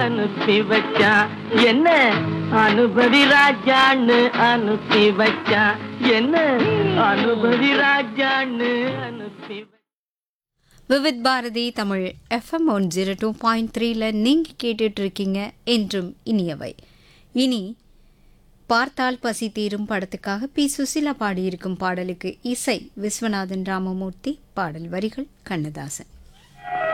அனுப்பி வச்சான். என்ன அனுபவி ராஜான்னு அனுப்பி வச்சான். என்ன அனுபவி ராஜான்னு அனுப்பி விவித் பாரதி தமிழ் FM 102.3ல நீங்கள் கேட்டுட்டு இருக்கீங்க. என்றும் இனியவை. இனி பார்த்தால் பசி தீரும் படத்துக்காக பி. சுசிலா பாடியிருக்கும் பாடலுக்கு இசை விஸ்வநாதன் ராமமூர்த்தி, பாடல் வரிகள் கண்ணதாசன்.